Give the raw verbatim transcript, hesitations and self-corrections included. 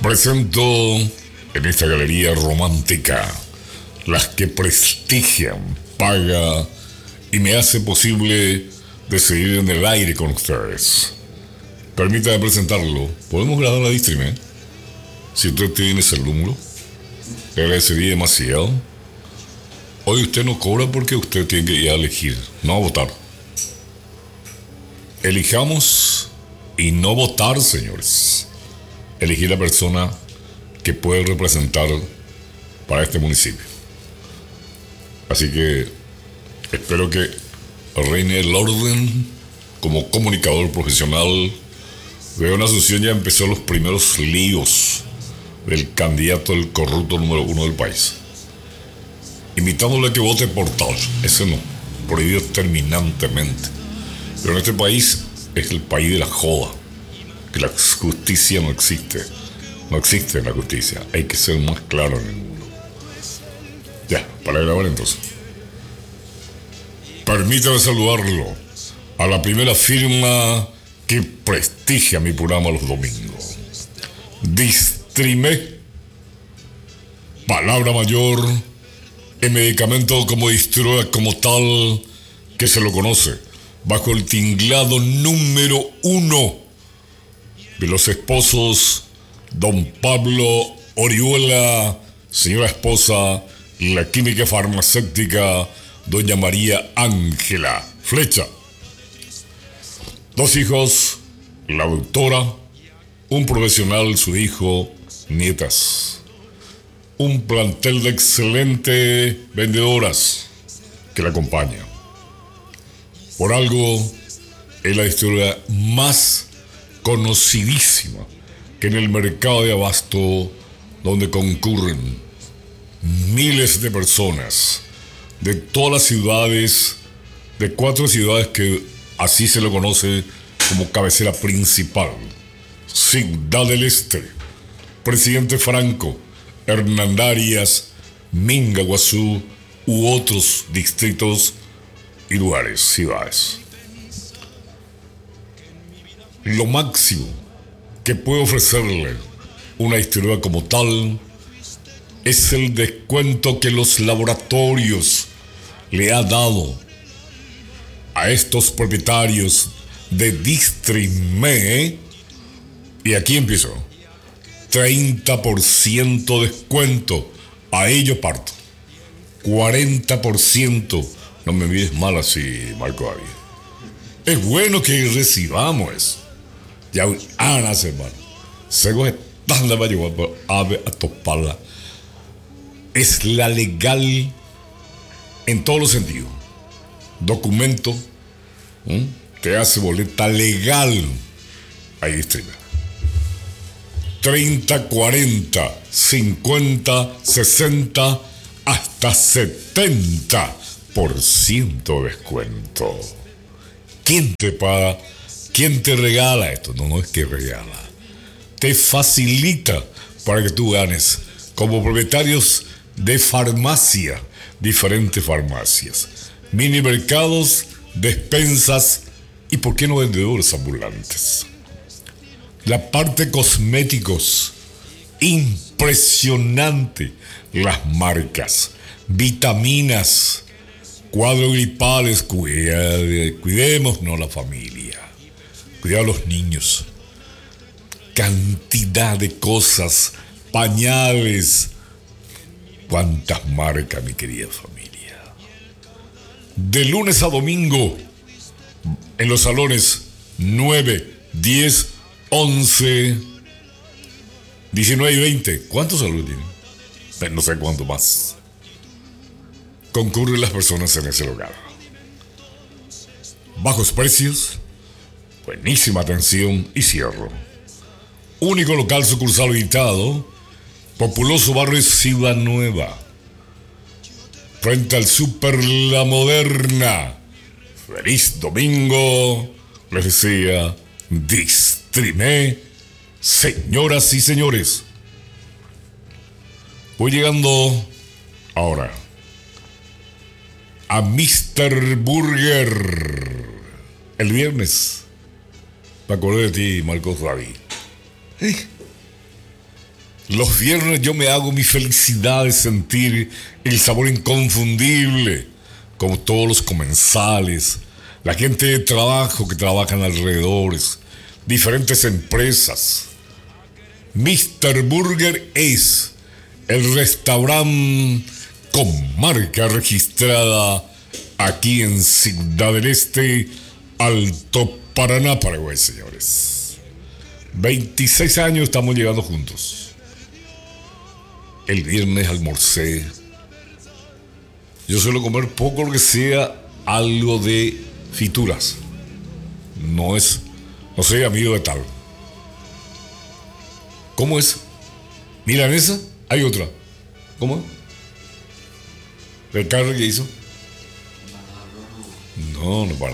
Presento en esta galería romántica las que prestigian, paga y me hace posible de seguir en el aire con ustedes. Permítame presentarlo. ¿Podemos grabar la distrim, eh? Si usted tiene ese número, le agradecería demasiado. Hoy usted no cobra porque usted tiene que ir a elegir, no a votar. Elijamos y no votar, señores. Elegir la persona que puede representar para este municipio. Así que espero que reine el orden como comunicador profesional. Veo en Asunción ya empezó los primeros líos del candidato del corrupto número uno del país. Invitándole a que vote por tal. Ese no, prohibido terminantemente. Pero en este país es el país de la joda. Que la justicia no existe. No existe la justicia. Hay que ser más claro en el mundo. Ya, para grabar entonces. Permítame saludarlo a la primera firma que prestigia mi programa los domingos. Distrimé. Palabra mayor. El medicamento como distribuidor como tal que se lo conoce bajo el tinglado número uno de los esposos don Pablo Orihuela, señora esposa, la química farmacéutica doña María Ángela Flecha. Dos hijos, la doctora, un profesional, su hijo, nietas. Un plantel de excelentes vendedoras que la acompaña. Por algo, es la distribuidora más conocidísima que en el mercado de abasto, donde concurren miles de personas de todas las ciudades, de cuatro ciudades que así se lo conoce como cabecera principal: Ciudad del Este, Presidente Franco, Hernandarias, Minga, Guazú u otros distritos y lugares, ciudades. Lo máximo que puede ofrecerle una distribuidora como tal es el descuento que los laboratorios le ha dado a estos propietarios de Distrimé. Y aquí empiezo. treinta por ciento descuento. A ello parto. cuarenta por ciento. No me mires mal así, Marco David. Es bueno que recibamos eso. Ya, Ana, hermano. Según están la mayor ave a toparla. Es la legal en todos los sentidos. Documento, ¿eh? Te hace boleta legal. Ahí distribuye. treinta, cuarenta, cincuenta, sesenta, hasta setenta por ciento descuento. ¿Quién te paga? ¿Quién te regala esto? No, no es que regala. Te facilita para que tú ganes como propietarios de farmacia, diferentes farmacias, mini mercados, despensas y, ¿por qué no, vendedores ambulantes? La parte cosméticos, impresionante. Las marcas, vitaminas, cuadros gripales, cuida, cuidémonos la familia, cuidar a los niños. Cantidad de cosas, pañales. Cuántas marcas, mi querida familia. De lunes a domingo, en los salones nueve, diez, once, diecinueve y veinte. ¿Cuántos salones tienen? No sé cuánto más. Concurren las personas en ese lugar. Bajos precios, buenísima atención y cierro. Único local sucursal habilitado, populoso barrio Ciudad Nueva, frente al Super La Moderna. Feliz domingo, les decía Distrimé, señoras y señores. Voy llegando ahora a mister Burger. El viernes me acordé de ti, Marcos David. ¿Eh? Los viernes yo me hago mi felicidad de sentir el sabor inconfundible, como todos los comensales, la gente de trabajo que trabajan alrededores, diferentes empresas. míster Burger es el restaurante con marca registrada aquí en Ciudad del Este, Alto Paraná, Paraguay, señores. veintiséis años estamos llegando juntos. El viernes almorcé. Yo suelo comer poco, lo que sea algo de frituras. No es, no soy amigo de tal. ¿Cómo es? ¿Milanesa? Hay otra. ¿Cómo es? ¿El carro que hizo? No, no para.